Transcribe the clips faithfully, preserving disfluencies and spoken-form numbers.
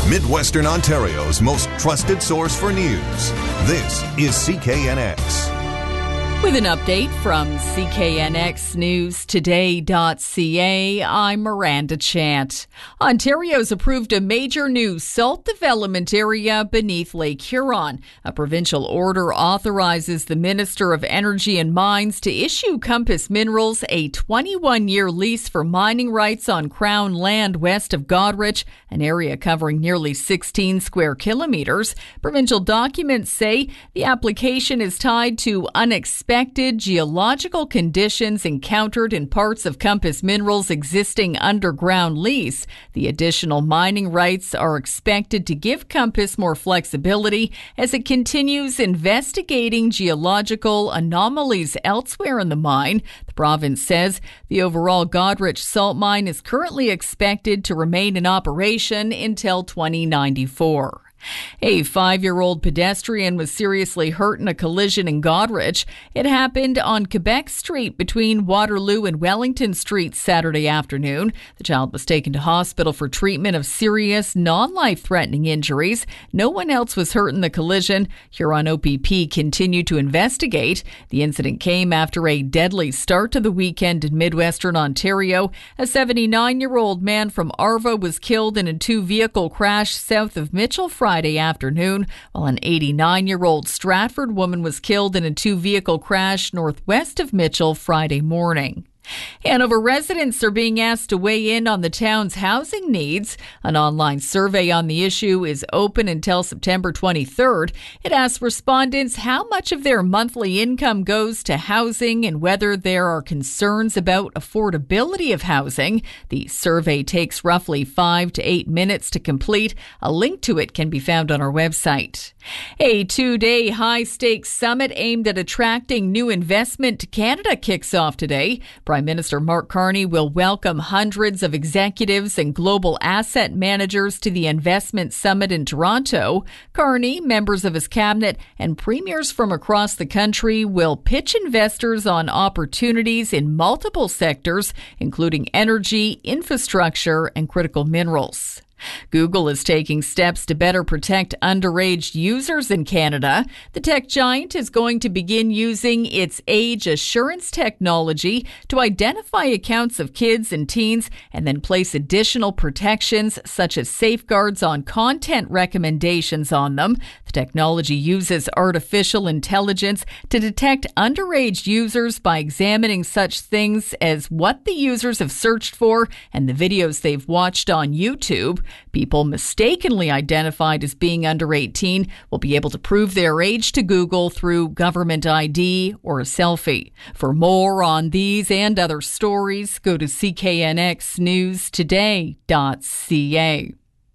Midwestern Ontario's most trusted source for news. This is C K N X. With an update from C K N X News Today dot C A, I'm Miranda Chant. Ontario's approved a major new salt development area beneath Lake Huron. A provincial order authorizes the Minister of Energy and Mines to issue Compass Minerals a twenty-one-year lease for mining rights on Crown land west of Goderich, an area covering nearly sixteen square kilometres. Provincial documents say the application is tied to unexpected Expected geological conditions encountered in parts of Compass Minerals' existing underground lease. The additional mining rights are expected to give Compass more flexibility as it continues investigating geological anomalies elsewhere in the mine. The province says the overall Goderich salt mine is currently expected to remain in operation until twenty ninety-four. A five-year-old pedestrian was seriously hurt in a collision in Goderich. It happened on Quebec Street between Waterloo and Wellington Streets Saturday afternoon. The child was taken to hospital for treatment of serious, non-life-threatening injuries. No one else was hurt in the collision. Huron O P P continued to investigate. The incident came after a deadly start to the weekend in Midwestern Ontario. A seventy-nine-year-old man from Arva was killed in a two-vehicle crash south of Mitchell Friday afternoon, while an eighty-nine-year-old Stratford woman was killed in a two-vehicle crash northwest of Mitchell Friday morning. Hanover residents are being asked to weigh in on the town's housing needs. An online survey on the issue is open until September twenty-third. It asks respondents how much of their monthly income goes to housing and whether there are concerns about affordability of housing. The survey takes roughly five to eight minutes to complete. A link to it can be found on our website. A two-day high-stakes summit aimed at attracting new investment to Canada kicks off today. Prime Minister Mark Carney will welcome hundreds of executives and global asset managers to the Investment Summit in Toronto. Carney, members of his cabinet, and premiers from across the country will pitch investors on opportunities in multiple sectors, including energy, infrastructure, and critical minerals. Google is taking steps to better protect underage users in Canada. The tech giant is going to begin using its age assurance technology to identify accounts of kids and teens and then place additional protections such as safeguards on content recommendations on them. The technology uses artificial intelligence to detect underage users by examining such things as what the users have searched for and the videos they've watched on YouTube. People mistakenly identified as being under eighteen will be able to prove their age to Google through government I D or a selfie. For more on these and other stories, go to C K N X News Today dot C A.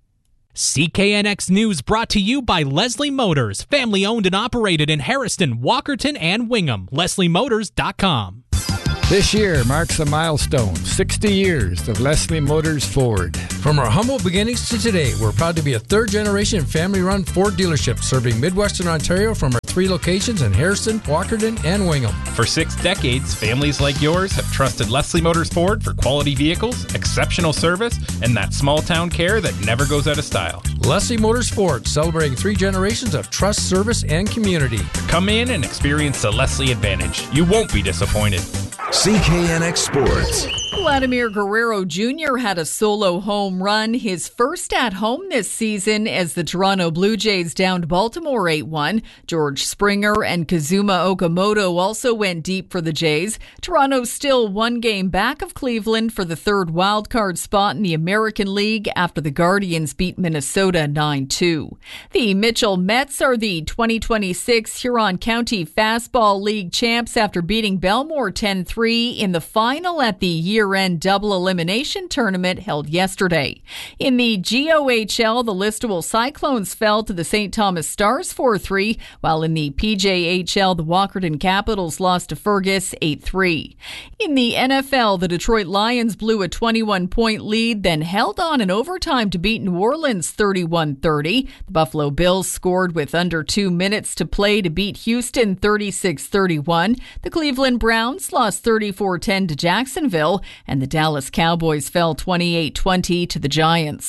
C K N X News brought to you by Leslie Motors, family owned and operated in Harrison, Walkerton, and Wingham. Leslie Motors dot com. This year marks a milestone, sixty years of Leslie Motors Ford. From our humble beginnings to today, we're proud to be a third-generation family-run Ford dealership serving Midwestern Ontario from our three locations in Harrison, Walkerton, and Wingham. For six decades, families like yours have trusted Leslie Motors Ford for quality vehicles, exceptional service, and that small-town care that never goes out of style. Leslie Motors Ford, celebrating three generations of trust, service, and community. Come in and experience the Leslie Advantage. You won't be disappointed. C K N X Sports. Vladimir Guerrero Junior had a solo home run, his first at home this season as the Toronto Blue Jays downed Baltimore eight one. George Springer and Kazuma Okamoto also went deep for the Jays. Toronto's still one game back of Cleveland for the third wildcard spot in the American League after the Guardians beat Minnesota nine two. The Mitchell Mets are the twenty twenty-six Huron County Fastball League champs after beating Belmore ten three in the final at the year-end double elimination tournament held yesterday. In the G O H L, the Listowel Cyclones fell to the Saint Thomas Stars four three, while in the P J H L, the Walkerton Capitals lost to Fergus eight three. In the N F L, the Detroit Lions blew a twenty-one point lead, then held on in overtime to beat New Orleans thirty-one thirty. The Buffalo Bills scored with under two minutes to play to beat Houston thirty-six thirty-one. The Cleveland Browns lost thirty-four ten to Jacksonville, and the Dallas Cowboys fell twenty-eight twenty to the Giants.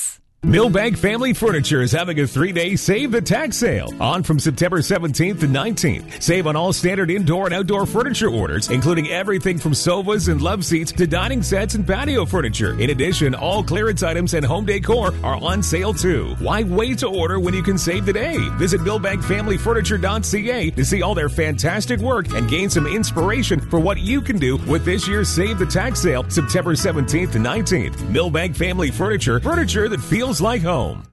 Millbank Family Furniture is having a three-day Save the Tax sale on from September seventeenth to nineteenth. Save on all standard indoor and outdoor furniture orders, including everything from sofas and love seats to dining sets and patio furniture. In addition, all clearance items and home decor are on sale too. Why wait to order when you can save today? Visit millbank family furniture dot c a to see all their fantastic work and gain some inspiration for what you can do with this year's Save the Tax sale, September seventeenth to nineteenth. Millbank Family Furniture, furniture that feels like home.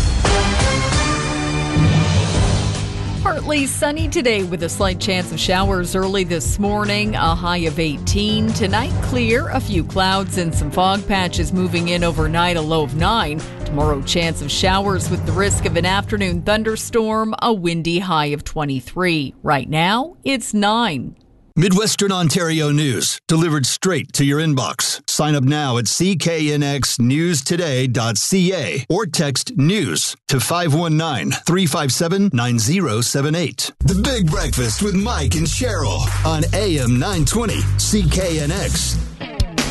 Partly sunny today with a slight chance of showers early this morning, a high of eighteen. Tonight, clear, a few clouds and some fog patches moving in overnight, a low of nine. Tomorrow, chance of showers with the risk of an afternoon thunderstorm, a windy high of twenty-three. Right now, it's nine. Midwestern Ontario news, delivered straight to your inbox. Sign up now at c k n x news today dot c a or text news to five one nine, three five seven, nine zero seven eight. The Big Breakfast with Mike and Cheryl on A M nine twenty C K N X.